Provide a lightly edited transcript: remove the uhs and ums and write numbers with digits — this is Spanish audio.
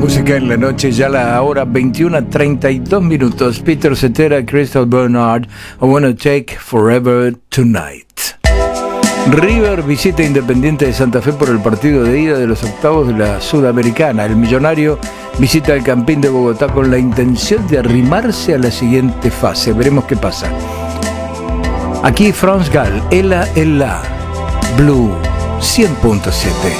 música en la noche, ya la hora 21:32. Peter Cetera, Crystal Bernard, I Wanna Take Forever Tonight. River visita Independiente de Santa Fe por el partido de ida de los octavos de la Sudamericana. El Millonario visita el Campín de Bogotá con la intención de arrimarse a la siguiente fase. Veremos qué pasa. Aquí Franz Gall, Ella, Blue 100.7.